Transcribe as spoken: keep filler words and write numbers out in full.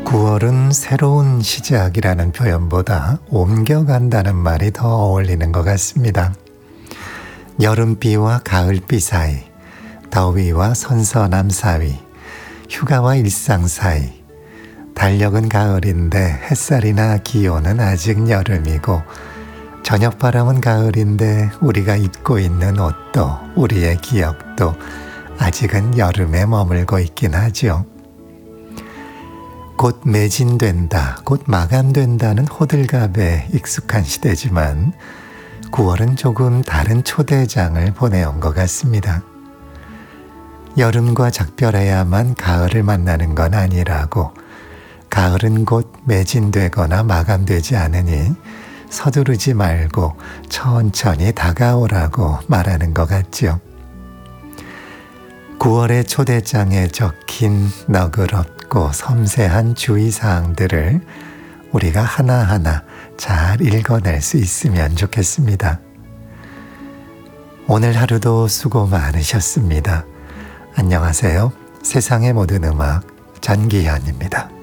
구월은 새로운 시작이라는 표현보다 옮겨간다는 말이 더 어울리는 것 같습니다. 여름비와 가을비 사이, 더위와 선선함 사이, 휴가와 일상 사이, 달력은 가을인데 햇살이나 기온은 아직 여름이고, 저녁바람은 가을인데 우리가 입고 있는 옷도 우리의 기억도 아직은 여름에 머물고 있긴 하죠. 곧 매진된다, 곧 마감된다는 호들갑에 익숙한 시대지만 구월은 조금 다른 초대장을 보내온 것 같습니다. 여름과 작별해야만 가을을 만나는 건 아니라고, 가을은 곧 매진되거나 마감되지 않으니 서두르지 말고 천천히 다가오라고 말하는 것 같죠. 구월의 초대장에 적힌 너그럽고 섬세한 주의사항들을 우리가 하나하나 잘 읽어낼 수 있으면 좋겠습니다. 오늘 하루도 수고 많으셨습니다. 안녕하세요. 세상의 모든 음악 전기현입니다.